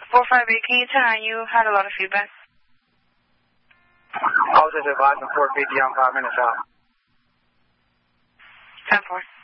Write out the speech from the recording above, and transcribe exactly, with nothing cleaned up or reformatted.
four five eight, can you tell her you had a lot of feedback? I was just advising Fort P G, I'm five minutes out. ten four.